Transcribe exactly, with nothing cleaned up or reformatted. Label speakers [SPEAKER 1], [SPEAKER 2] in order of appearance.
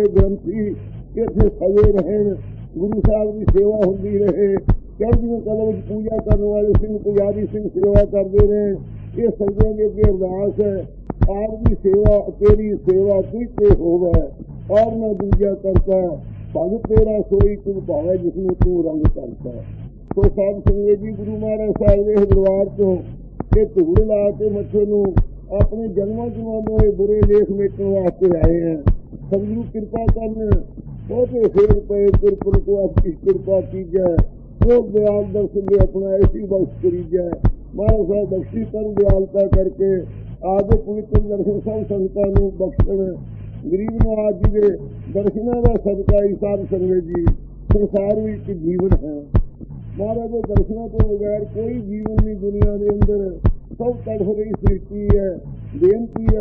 [SPEAKER 1] सारे ग्रंथी इत्थे सजे रहन, गुरु साहब की सेवा होंदी रहे, चढ़दियां कलां विच पूजा करने वाले सिंह पुजारी सिंह सेवा करते रहे। ये संगतां दे अगे अरदास है, आप की सेवा तेरी सेवा कीते होवे और न दूजा करता, भगत तेरा सोई तुम भावे जिसमें तू रंग करता। तो साध संगत जी गुरु महाराज साहब के दरबार चो ये धूड़ ला के मथे नूं अपने जन्मों जन्मों के बुरे लेख मेटने वास्ते आए हैं। सतगुरु कृपा करन, बहुते फेर पे कृपन को आपकी कृपा कीजै, वो दयाल दर्शन दे अपना ऐसी बख्श करीजै। महाराज साहब बख्शी कर दयालता करके आगे पवित्र दर्शन सब संगतां नूं बख्शण। गरीब नवाज जी के दर्शनों का सदका ही साध संगत जी संसार में एक जीवन है। महाराज के दर्शनों तो बगैर कोई जीवन नहीं दुनिया के अंदर, सब तड़फ रही सृष्टि है। बेनती है